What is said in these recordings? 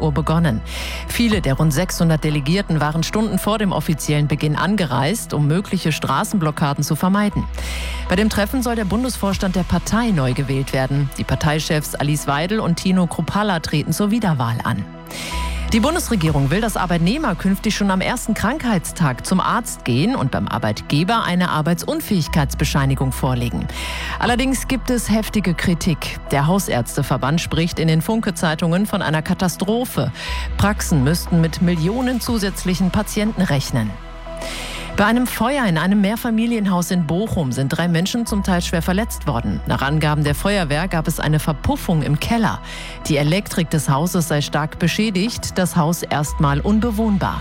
Uhr begonnen. Viele der rund 600 Delegierten waren Stunden vor dem offiziellen Beginn angereist, um mögliche Straßenblockaden zu vermeiden. Bei dem Treffen soll der Bundesvorstand der Partei neu gewählt werden. Die Parteichefs Alice Weidel und Tino Kruppalla treten zur Wiederwahl an. Die Bundesregierung will, dass Arbeitnehmer künftig schon am ersten Krankheitstag zum Arzt gehen und beim Arbeitgeber eine Arbeitsunfähigkeitsbescheinigung vorlegen. Allerdings gibt es heftige Kritik. Der Hausärzteverband spricht in den Funke-Zeitungen von einer Katastrophe. Praxen müssten mit Millionen zusätzlichen Patienten rechnen. Bei einem Feuer in einem Mehrfamilienhaus in Bochum sind 3 Menschen zum Teil schwer verletzt worden. Nach Angaben der Feuerwehr gab es eine Verpuffung im Keller. Die Elektrik des Hauses sei stark beschädigt, das Haus erstmal unbewohnbar.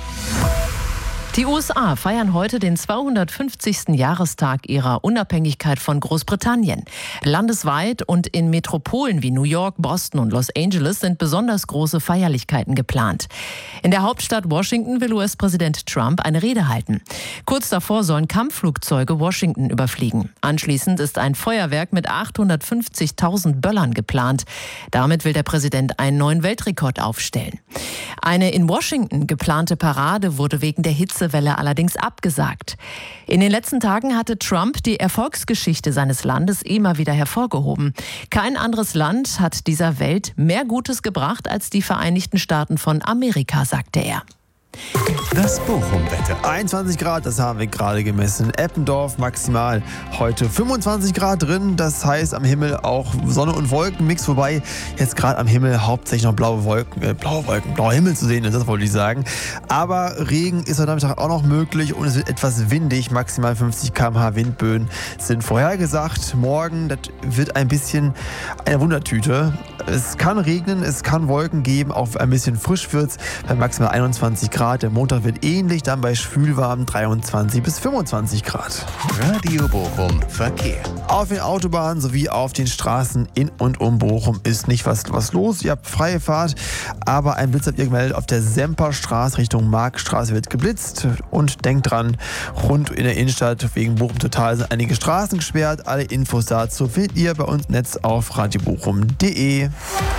Die USA feiern heute den 250. Jahrestag ihrer Unabhängigkeit von Großbritannien. Landesweit und in Metropolen wie New York, Boston und Los Angeles sind besonders große Feierlichkeiten geplant. In der Hauptstadt Washington will US-Präsident Trump eine Rede halten. Kurz davor sollen Kampfflugzeuge Washington überfliegen. Anschließend ist ein Feuerwerk mit 850.000 Böllern geplant. Damit will der Präsident einen neuen Weltrekord aufstellen. Eine in Washington geplante Parade wurde wegen der Hitzewelle allerdings abgesagt. In den letzten Tagen hatte Trump die Erfolgsgeschichte seines Landes immer wieder hervorgehoben. Kein anderes Land hat dieser Welt mehr Gutes gebracht als die Vereinigten Staaten von Amerika, sagte er. Das Bochum-Wetter. 21 Grad, das haben wir gerade gemessen. Eppendorf maximal heute 25 Grad drin. Das heißt am Himmel auch Sonne und Wolkenmix, wobei jetzt gerade am Himmel hauptsächlich noch blauer Himmel zu sehen ist, das wollte ich sagen. Aber Regen ist heute Nachmittag auch noch möglich und es wird etwas windig. Maximal 50 km/h Windböen sind vorhergesagt. Morgen, das wird ein bisschen eine Wundertüte. Es kann regnen, es kann Wolken geben, auch ein bisschen frisch wird's bei maximal 21 Grad. Der Montag wird ähnlich, dann bei schwülwarm 23 bis 25 Grad. Radio Bochum Verkehr. Auf den Autobahnen sowie auf den Straßen in und um Bochum ist nicht was los. Ihr habt freie Fahrt, aber ein Blitz habt ihr gemeldet. Auf der Semperstraße Richtung Marktstraße wird geblitzt. Und denkt dran, rund in der Innenstadt wegen Bochum Total sind einige Straßen gesperrt. Alle Infos dazu findet ihr bei uns im Netz auf radiobochum.de.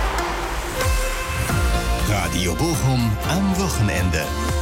Radio Bochum am Wochenende.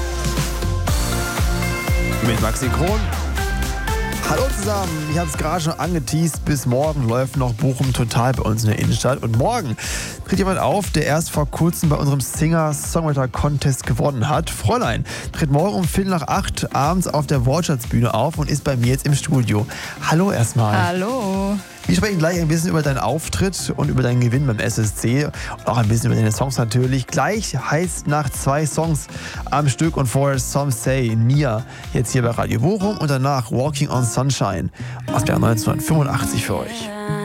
Mit Maxi Kron. Hallo zusammen, ich habe es gerade schon angeteast, bis morgen läuft noch Bochum Total bei uns in der Innenstadt. Und morgen tritt jemand auf, der erst vor kurzem bei unserem Singer-Songwriter-Contest gewonnen hat. Fräulein tritt morgen um 7:45 abends auf der Wortschatzbühne auf und ist bei mir jetzt im Studio. Hallo erstmal. Hallo. Wir sprechen gleich ein bisschen über deinen Auftritt und über deinen Gewinn beim SSC und auch ein bisschen über deine Songs natürlich. Gleich heißt nach 2 Songs am Stück und vorher Some Say Nia jetzt hier bei Radio Bochum und danach Walking on Sunshine aus der 1985 für euch.